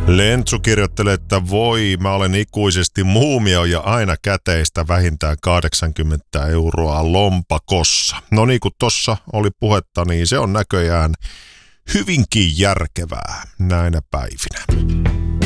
Lentsu kirjoittelee, että voi, mä olen ikuisesti muumio ja aina käteistä vähintään 80 € lompakossa. No niin kuin tossa oli puhetta, niin se on näköjään hyvinkin järkevää näinä päivinä.